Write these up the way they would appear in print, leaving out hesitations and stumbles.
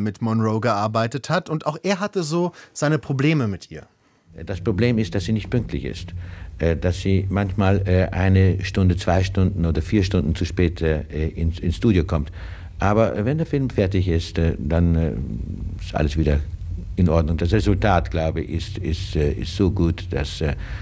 mit Monroe gearbeitet hat und auch er hatte so seine Probleme mit ihr. Das Problem ist, dass sie nicht pünktlich ist. Dass sie manchmal 1 Stunde, 2 Stunden oder 4 Stunden zu spät ins Studio kommt. Aber wenn der Film fertig ist, dann ist alles wieder in Ordnung. Das Resultat, glaube ich, ist so gut, dass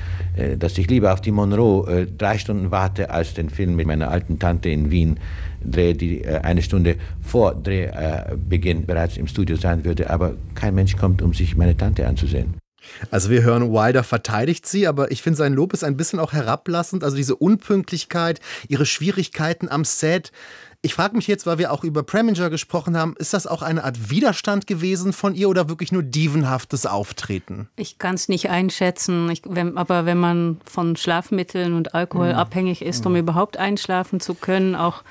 ich lieber auf die Monroe 3 Stunden warte, als den Film mit meiner alten Tante in Wien drehe, die 1 Stunde vor Drehbeginn bereits im Studio sein würde. Aber kein Mensch kommt, um sich meine Tante anzusehen. Also wir hören, Wilder verteidigt sie, aber ich finde, sein Lob ist ein bisschen auch herablassend. Also diese Unpünktlichkeit, ihre Schwierigkeiten am Set. Ich frage mich jetzt, weil wir auch über Preminger gesprochen haben, ist das auch eine Art Widerstand gewesen von ihr oder wirklich nur dievenhaftes Auftreten? Ich kann es nicht einschätzen, aber wenn man von Schlafmitteln und Alkohol abhängig ist, um überhaupt einschlafen zu können, auch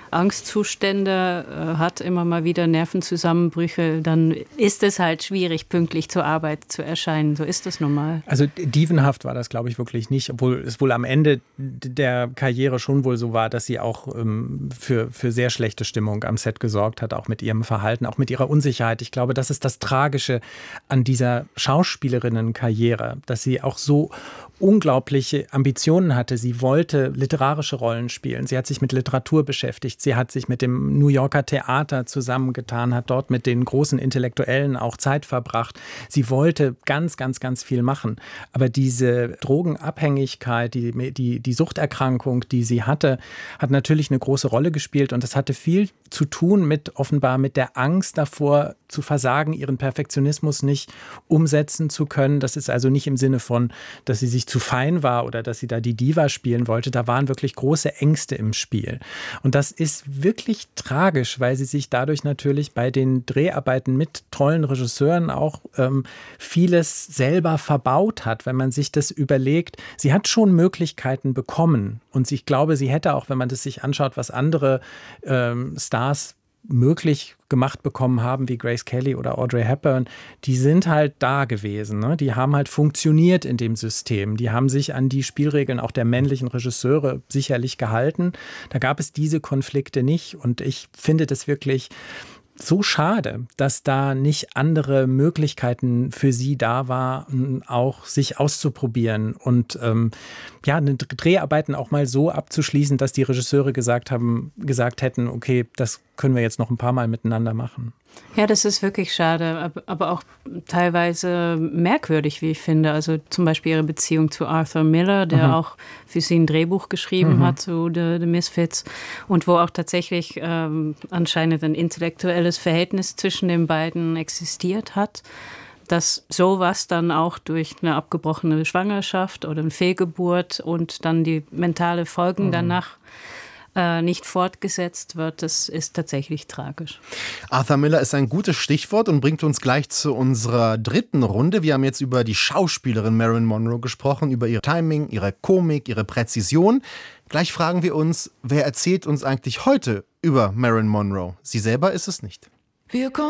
Angstzustände hat, immer mal wieder Nervenzusammenbrüche, dann ist es halt schwierig, pünktlich zur Arbeit zu erscheinen. So ist es normal. Also dievenhaft war das, glaube ich, wirklich nicht, obwohl es wohl am Ende der Karriere schon wohl so war, dass sie auch für sehr schlechte Stimmung am Set gesorgt hat, auch mit ihrem Verhalten, auch mit ihrer Unsicherheit. Ich glaube, das ist das Tragische an dieser Schauspielerinnenkarriere, dass sie auch so unglaubliche Ambitionen hatte. Sie wollte literarische Rollen spielen. Sie hat sich mit Literatur beschäftigt. Sie hat sich mit dem New Yorker Theater zusammengetan, hat dort mit den großen Intellektuellen auch Zeit verbracht. Sie wollte ganz, ganz, ganz viel machen. Aber diese Drogenabhängigkeit, die Suchterkrankung, die sie hatte, hat natürlich eine große Rolle gespielt. Und das hatte viel zu tun offenbar mit der Angst davor, zu versagen, ihren Perfektionismus nicht umsetzen zu können. Das ist also nicht im Sinne von, dass sie sich zu fein war oder dass sie da die Diva spielen wollte. Da waren wirklich große Ängste im Spiel. Und das ist wirklich tragisch, weil sie sich dadurch natürlich bei den Dreharbeiten mit tollen Regisseuren auch vieles selber verbaut hat, wenn man sich das überlegt. Sie hat schon Möglichkeiten bekommen. Und ich glaube, sie hätte auch, wenn man das sich anschaut, was andere Stars möglich gemacht bekommen haben, wie Grace Kelly oder Audrey Hepburn, die sind halt da gewesen. Ne? Die haben halt funktioniert in dem System. Die haben sich an die Spielregeln auch der männlichen Regisseure sicherlich gehalten. Da gab es diese Konflikte nicht. Und ich finde das wirklich so schade, dass da nicht andere Möglichkeiten für sie da waren, auch sich auszuprobieren und Dreharbeiten auch mal so abzuschließen, dass die Regisseure gesagt hätten, okay, das können wir jetzt noch ein paar Mal miteinander machen. Ja, das ist wirklich schade, aber auch teilweise merkwürdig, wie ich finde. Also zum Beispiel ihre Beziehung zu Arthur Miller, der auch für sie ein Drehbuch geschrieben hat zu The Misfits und wo auch tatsächlich anscheinend ein intellektuelles Verhältnis zwischen den beiden existiert hat. Dass sowas dann auch durch eine abgebrochene Schwangerschaft oder eine Fehlgeburt und dann die mentale Folgen danach nicht fortgesetzt wird, das ist tatsächlich tragisch. Arthur Miller ist ein gutes Stichwort und bringt uns gleich zu unserer dritten Runde. Wir haben jetzt über die Schauspielerin Marilyn Monroe gesprochen, über ihr Timing, ihre Komik, ihre Präzision. Gleich fragen wir uns, wer erzählt uns eigentlich heute über Marilyn Monroe? Sie selber ist es nicht.